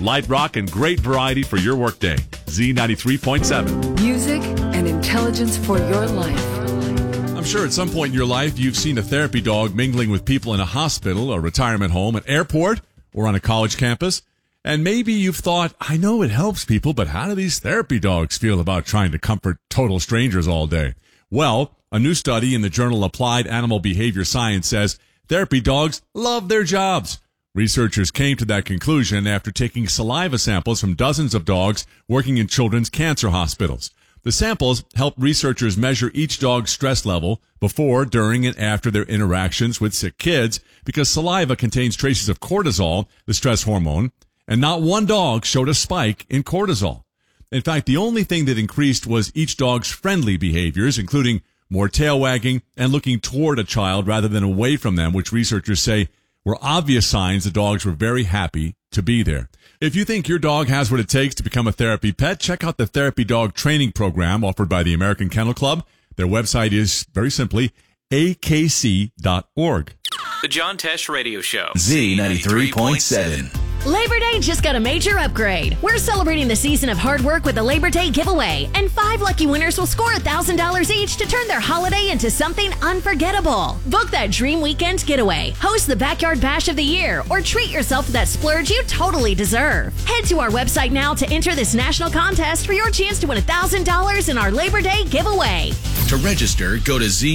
light rock, and great variety for your workday. Z93.7. Music and intelligence for your life. I'm sure at some point in your life you've seen a therapy dog mingling with people in a hospital, a retirement home, an airport, or on a college campus. And maybe you've thought, I know it helps people, but how do these therapy dogs feel about trying to comfort total strangers all day? Well, a new study in the journal Applied Animal Behavior Science says therapy dogs love their jobs. Researchers came to that conclusion after taking saliva samples from dozens of dogs working in children's cancer hospitals. The samples help researchers measure each dog's stress level before, during, and after their interactions with sick kids because saliva contains traces of cortisol, the stress hormone, and not one dog showed a spike in cortisol. In fact, the only thing that increased was each dog's friendly behaviors, including more tail wagging and looking toward a child rather than away from them, which researchers say were obvious signs the dogs were very happy to be there. If you think your dog has what it takes to become a therapy pet, check out the Therapy Dog Training Program offered by the American Kennel Club. Their website is, very simply, akc.org. The John Tesh Radio Show. Z93.7. Labor Day just got a major upgrade. We're celebrating the season of hard work with the Labor Day giveaway, and 5 lucky winners will score $1,000 each to turn their holiday into something unforgettable. Book that dream weekend getaway, host the Backyard Bash of the Year, or treat yourself to that splurge you totally deserve. Head to our website now to enter this national contest for your chance to win $1,000 in our Labor Day giveaway. To register, go to Z